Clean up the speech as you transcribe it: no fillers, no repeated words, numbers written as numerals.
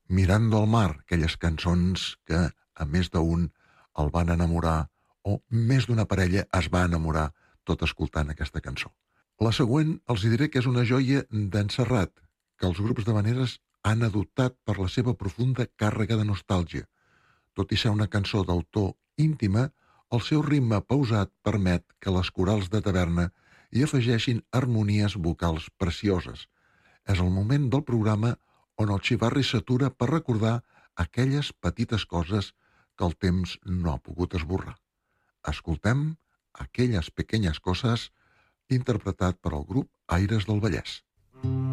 Mirando al mar, aquelles cançons que a més d'un el van enamorar o més d'una parella es va enamorar tot escoltant aquesta cançó. La següent els diré que és una joia d'en Serrat, que els grups d'havaneres han adoptat per la seva profunda càrrega de nostàlgia. Tot i ser una cançó d'autor íntima, el seu ritme pausat permet que les corals de taverna hi afegeixin harmonies vocals precioses. És el moment del programa on el xivarri s'atura per recordar aquelles petites coses que el temps no ha pogut esborrar. Escoltem Aquelles pequeñas coses, interpretat per el grup Aires del Vallès.